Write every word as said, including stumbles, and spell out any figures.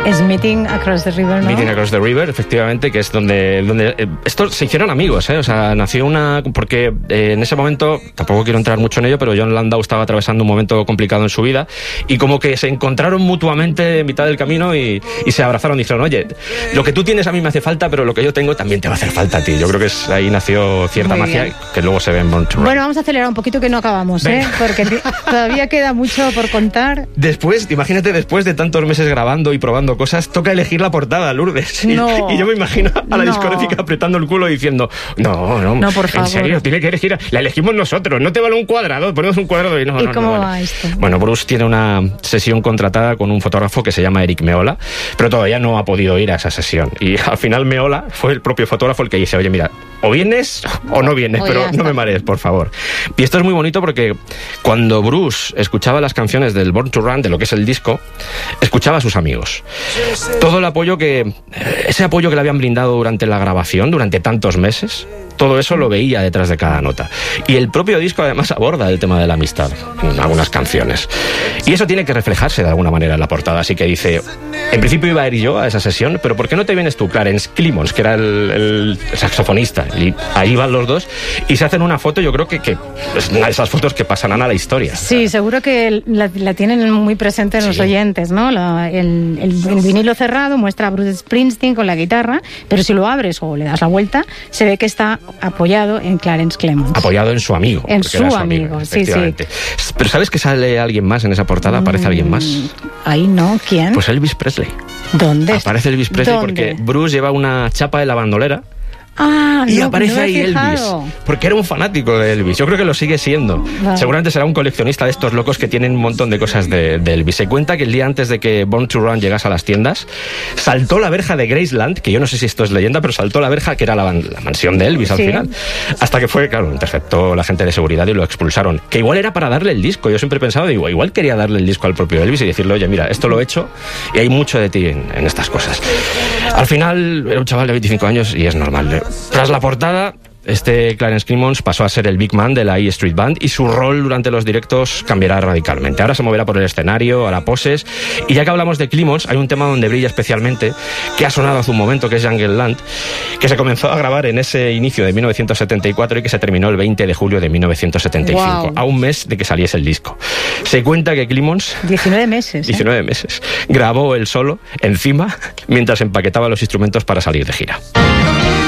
Es Meeting Across the River, ¿no? Meeting Across the River, efectivamente, que es donde... donde eh, estos se hicieron amigos, ¿eh? O sea, nació una... Porque eh, en ese momento, tampoco quiero entrar mucho en ello, pero Jon Landau estaba atravesando un momento complicado en su vida y como que se encontraron mutuamente en mitad del camino y, y se abrazaron y dijeron, oye, lo que tú tienes a mí me hace falta, pero lo que yo tengo también te va a hacer falta a ti. Yo creo que es, ahí nació cierta Muy magia bien. que luego se ve en Born to Run. Bueno, vamos a acelerar un poquito que no acabamos, ¿eh? Porque t- todavía queda mucho por contar. Después, imagínate, después de tantos meses grabando y probando cosas, toca elegir la portada, Lourdes. Y, No. y yo me imagino a la No. discográfica apretando el culo diciendo, no, no, No, por favor. en serio, tiene que elegir, la elegimos nosotros, no te vale un cuadrado, ponemos un cuadrado y no, ¿Y no, cómo no va vale. esto? Bueno, Bruce tiene una sesión contratada con un fotógrafo que se llama Eric Meola, pero todavía no ha podido ir a esa sesión. Y al final Meola fue el propio fotógrafo el que dice, oye, mira, o vienes o no vienes, O pero ya no está. me marees, por favor. Y esto es muy bonito porque cuando Bruce escuchaba las canciones del Born to Run, de lo que es el disco, escuchaba a sus amigos. Todo el apoyo que... Ese apoyo que le habían brindado durante la grabación, durante tantos meses, todo eso lo veía detrás de cada nota. Y el propio disco además aborda el tema de la amistad en algunas canciones. Y eso tiene que reflejarse de alguna manera en la portada. Así que dice, en principio iba a ir yo a esa sesión, pero ¿por qué no te vienes tú, Clarence Clemons, que era el, el saxofonista? Y ahí van los dos y se hacen una foto, yo creo que, que es una de esas fotos que pasarán a la historia. Sí, seguro que la, la tienen muy presente en los Sí. oyentes, ¿no? La- el, el- el vinilo cerrado muestra a Bruce Springsteen con la guitarra, pero si lo abres o le das la vuelta, se ve que está apoyado en Clarence Clemons. Apoyado en su amigo. En porque era su amigo, sí, sí. efectivamente. Pero ¿sabes que sale alguien más en esa portada? ¿Aparece alguien más? Ahí no, ¿quién? Pues Elvis Presley. ¿Dónde? Aparece Elvis Presley ¿Dónde? porque Bruce lleva una chapa de la bandolera Ah, y no, aparece no me he ahí Elvis, fijado. porque era un fanático de Elvis. Yo creo que lo sigue siendo. Vale. Seguramente será un coleccionista de estos locos que tienen un montón de cosas de, de Elvis. Se cuenta que el día antes de que Born to Run llegase a las tiendas, saltó la verja de Graceland, que yo no sé si esto es leyenda, pero saltó la verja que era la, la mansión de Elvis al Sí. final. Hasta que fue, claro, lo interceptó la gente de seguridad y lo expulsaron. Que igual era para darle el disco. Yo siempre he pensado, digo, igual quería darle el disco al propio Elvis y decirle, oye, mira, esto lo he hecho y hay mucho de ti en, en estas cosas. Al final era un chaval de veinticinco años y es normal. Tras la portada, este Clarence Clemons pasó a ser el big man de la E Street Band y su rol durante los directos cambiará radicalmente. Ahora se moverá por el escenario, hará poses. Y ya que hablamos de Clemons, hay un tema donde brilla especialmente, que ha sonado hace un momento, que es Jungle Land, que se comenzó a grabar en ese inicio de mil novecientos setenta y cuatro y que se terminó el veinte de julio de mil novecientos setenta y cinco, Wow. a un mes de que saliese el disco. Se cuenta que Clemons, diecinueve meses. ¿eh? diecinueve meses, grabó el solo encima mientras empaquetaba los instrumentos para salir de gira.